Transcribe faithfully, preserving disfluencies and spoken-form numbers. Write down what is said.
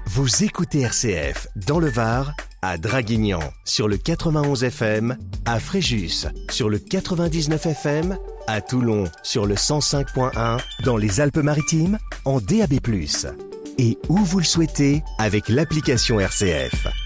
Vous écoutez R C F dans le Var, à Draguignan sur le quatre-vingt-onze F M, à Fréjus sur le quatre-vingt-dix-neuf F M, à Toulon sur le cent cinq virgule un, dans les Alpes-Maritimes en D A B plus, et où vous le souhaitez avec l'application R C F.